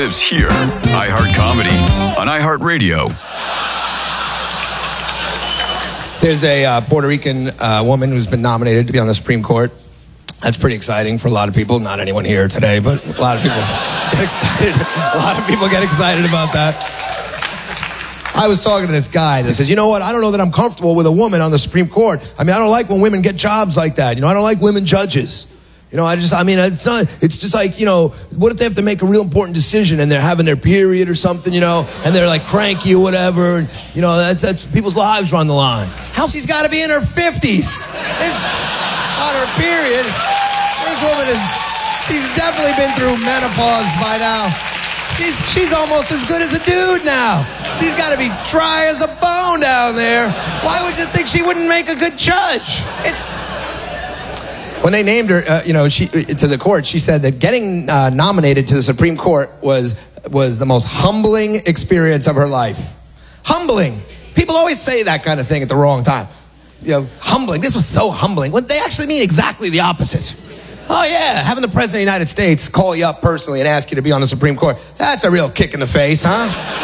lives here. iHeart Comedy on iHeartRadio. There's a Puerto Rican woman who's been nominated to be on the Supreme Court. That's pretty exciting for a lot of people. Not anyone here today, but a lot of people get excited. A lot of people get excited about that. I was talking to this guy that says, you know what, I don't know that I'm comfortable with a woman on the Supreme Court. I mean, I don't like when women get jobs like that. You know, I don't like women judges. You know, it's just like, you know, what if they have to make a real important decision and they're having their period or something, you know, and they're like cranky or whatever. And, you know, that's people's lives are on the line. How she's got to be in her 50s. On her period. This woman she's definitely been through menopause by now. She's almost as good as a dude now. She's got to be dry as a bone down there. Why would you think she wouldn't make a good judge? When they named her, to the court, she said that getting nominated to the Supreme Court was the most humbling experience of her life. Humbling. People always say that kind of thing at the wrong time. You know, humbling. This was so humbling. Well, they actually mean exactly the opposite. Oh, yeah, having the President of the United States call you up personally and ask you to be on the Supreme Court, that's a real kick in the face, huh?